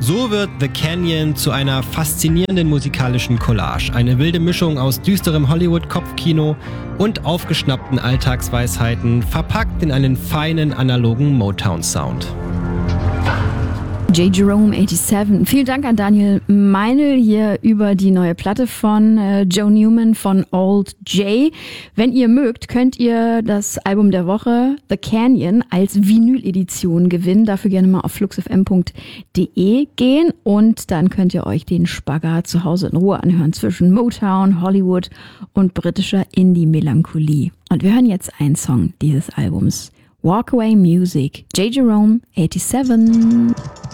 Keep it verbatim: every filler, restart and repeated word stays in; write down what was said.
So wird The Canyon zu einer faszinierenden musikalischen Collage. Eine wilde Mischung aus düsterem Hollywood-Kopfkino und aufgeschnappten Alltagsweisheiten, verpackt in einen feinen analogen Motown-Sound. J. Jerome siebenundachtzig. Vielen Dank an Daniel Meinl hier über die neue Platte von äh, Joe Newman von Old J. Wenn ihr mögt, könnt ihr das Album der Woche The Canyon als Vinyl-Edition gewinnen. Dafür gerne mal auf fluxfm punkt de gehen und dann könnt ihr euch den Spagat zu Hause in Ruhe anhören zwischen Motown, Hollywood und britischer Indie-Melancholie. Und wir hören jetzt einen Song dieses Albums. Walkaway Music, J. Jerome siebenundachtzig.